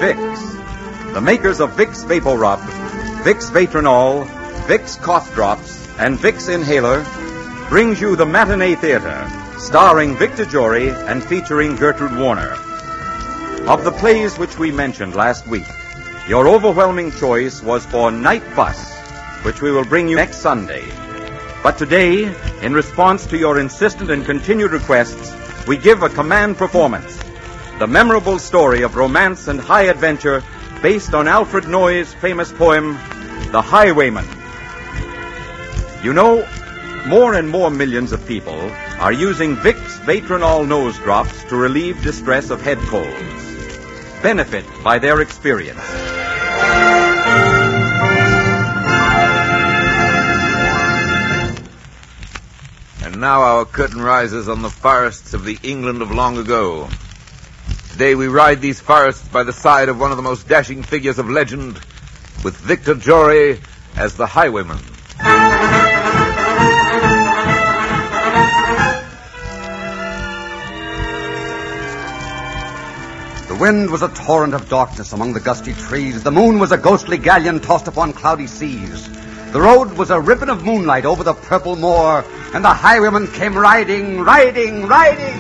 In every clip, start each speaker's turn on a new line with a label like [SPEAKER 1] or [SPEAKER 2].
[SPEAKER 1] Vicks. The makers of Vicks Vapor Rub, Vicks Vatronol, Vicks Cough Drops, and Vicks Inhaler brings you the Matinee Theater, starring Victor Jory and featuring Gertrude Warner. Of the plays which we mentioned last week, your overwhelming choice was for Night Bus, which we will bring you next Sunday. But today, in response to your insistent and continued requests, we give a command performance, the memorable story of romance and high adventure based on Alfred Noyes' famous poem, The Highwayman. You know, more and more millions of people are using Vicks Vatronol nose drops to relieve distress of head colds. Benefit by their experience.
[SPEAKER 2] And now our curtain rises on the forests of the England of long ago. Today we ride these forests by the side of one of the most dashing figures of legend, with Victor Jory as the highwayman.
[SPEAKER 3] The wind was a torrent of darkness among the gusty trees. The moon was a ghostly galleon tossed upon cloudy seas. The road was a ribbon of moonlight over the purple moor, and the highwayman came riding, riding, riding.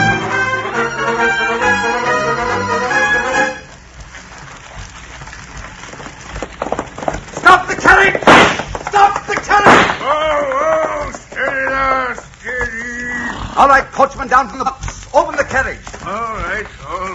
[SPEAKER 3] Stop the carriage! Stop the carriage!
[SPEAKER 4] Oh, steady there, steady.
[SPEAKER 3] All right, coachman, down from the box. Open the carriage.
[SPEAKER 4] All right.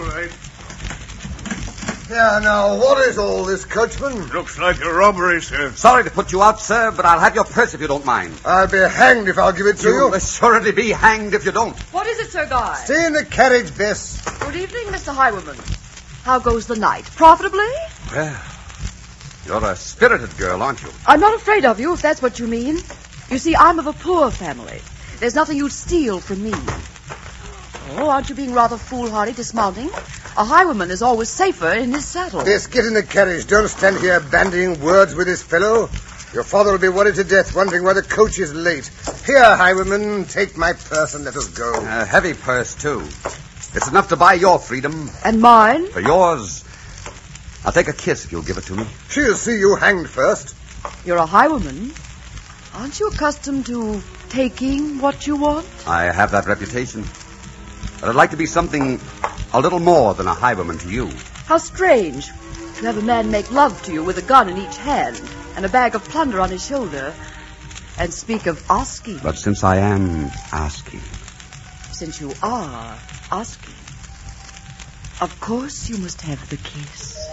[SPEAKER 5] Yeah, now, what is all this, coachman?
[SPEAKER 4] Looks like a robbery, sir.
[SPEAKER 3] Sorry to put you out, sir, but I'll have your purse if you don't mind.
[SPEAKER 5] I'll be hanged if I'll give it to you.
[SPEAKER 3] You'll assuredly be hanged if you don't.
[SPEAKER 6] What is it, Sir Guy?
[SPEAKER 5] Stay in the carriage, Bess.
[SPEAKER 6] Good evening, Mr. Highwayman. How goes the night? Profitably?
[SPEAKER 3] Well, you're a spirited girl, aren't you?
[SPEAKER 6] I'm not afraid of you, if that's what you mean. You see, I'm of a poor family. There's nothing you'd steal from me. Oh, aren't you being rather foolhardy dismounting? A highwayman is always safer in his saddle.
[SPEAKER 5] Bess, get in the carriage. Don't stand here bandying words with this fellow. Your father will be worried to death, wondering why the coach is late. Here, highwayman, take my purse and let us go.
[SPEAKER 3] A heavy purse, too. It's enough to buy your freedom.
[SPEAKER 6] And mine?
[SPEAKER 3] For yours, I'll take a kiss if you'll give it to me.
[SPEAKER 5] She'll see you hanged first.
[SPEAKER 6] You're a highwayman. Aren't you accustomed to taking what you want?
[SPEAKER 3] I have that reputation. But I'd like to be something a little more than a highwayman to you.
[SPEAKER 6] How strange to have a man make love to you with a gun in each hand and a bag of plunder on his shoulder and speak of asking.
[SPEAKER 3] But since I am asking...
[SPEAKER 6] Since you are asking, of course you must have the kiss.